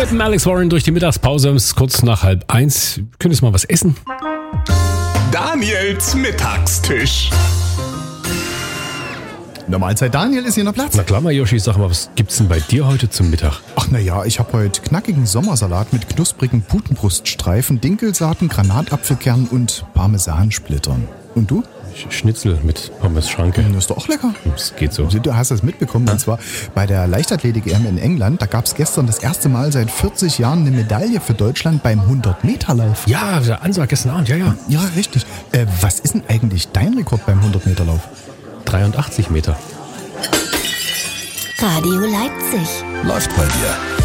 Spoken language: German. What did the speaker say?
schleppen Alex Warren durch die Mittagspause. Es ist kurz nach 12:30. Könntest du mal was essen? Daniels Mittagstisch. Mahlzeit, Daniel, ist hier noch Platz? Na klar mal, Yoshi, sag mal, was gibt's denn bei dir heute zum Mittag? Ach naja, ich habe heute knackigen Sommersalat mit knusprigen Putenbruststreifen, Dinkelsaaten, Granatapfelkernen und Parmesansplittern. Und du? Schnitzel mit Pommes-Schranke. Das ist doch auch lecker. Das geht so. Du hast das mitbekommen, und zwar bei der Leichtathletik-EM in England. Da gab es gestern das erste Mal seit 40 Jahren eine Medaille für Deutschland beim 100-Meter-Lauf. Ja, der Ansar gestern Abend, ja. Ja, richtig. Was ist denn eigentlich dein Rekord beim 100-Meter-Lauf? 83 Meter. Radio Leipzig. Läuft bei dir.